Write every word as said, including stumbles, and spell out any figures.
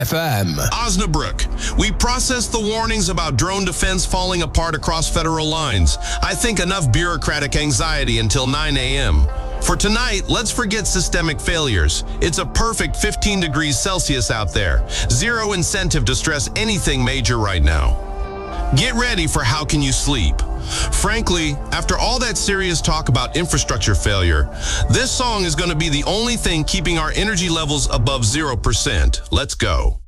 F M. Osnabrück. We processed the warnings about drone defense falling apart across federal lines. I think enough bureaucratic anxiety until nine a m For tonight, let's forget systemic failures. It's a perfect fifteen degrees Celsius out there. Zero incentive to stress anything major right now. Get ready for How Can You Sleep? Frankly, after all that serious talk about infrastructure failure, this song is going to be the only thing keeping our energy levels above zero percent. Let's go.